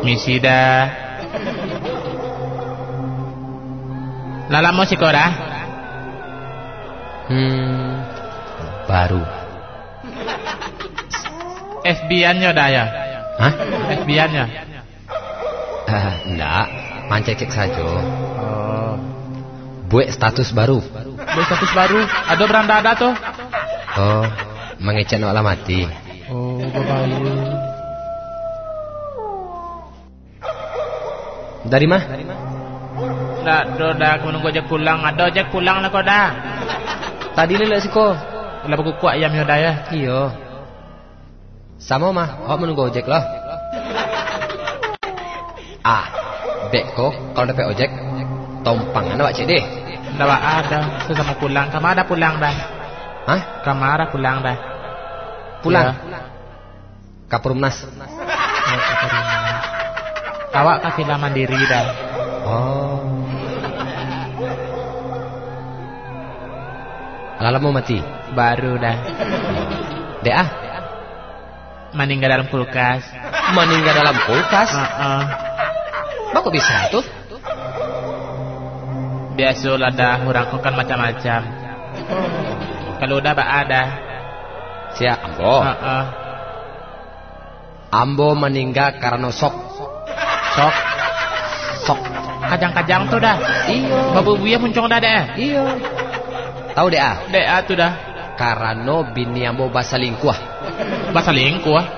Misi dah. Lala mau sih dah? Baru. FB-nya dah ya? Hah? FB-nya? Enggak, mancekek saja. Oh. Buat status baru. Buat status baru? Ada beranda ada tuh? Oh, mengecek no alamati. Oh, bagus. Dari mah? Nggak, dah menunggu ojek pulang. Ada ojek pulang lah kau dah. Tadi lelak sih kau. Lah buku kuat ayam ya dah ya. Iya. Sama mah, kau menunggu ojek lah. Dek kok kalau dapat ojek tompangan awak cik deh. Nggak ada, sesama pulang. Kamu ada pulang dah. Hah? Kamu ada pulang dah. Pulang? Ya. Kapurumnas. Awak kaki lah mandiri dah. Oh. Lala mau mati? Baru dah. Dea? Meninggal dalam kulkas. Meninggal dalam kulkas? Kok bisa tuh? Biasalah dah, orang kan macam-macam. Kalau udah ada. Siap, Ambo. Ambo meninggal karena sok. Kajang-kajang tuh dah. Iya. Babu buaya muncul dah deh. Iya. Tahu Dea? Dea tuh dah. Karena bini Ambo basalingkuh. Basalingkuh?